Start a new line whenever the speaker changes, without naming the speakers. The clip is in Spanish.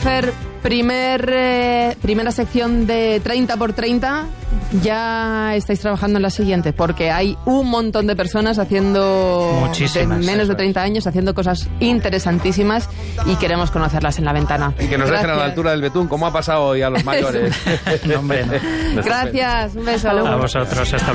Fer, primera sección de 30x30. Ya estáis trabajando en la siguiente, porque hay un montón de personas haciendo
muchísimas,
de menos de 30 años, haciendo cosas interesantísimas y queremos conocerlas en La Ventana.
Y que nos dejen a la altura del betún, como ha pasado hoy a los mayores.
No, hombre, no.
Gracias, un beso.
A vosotros, hasta luego.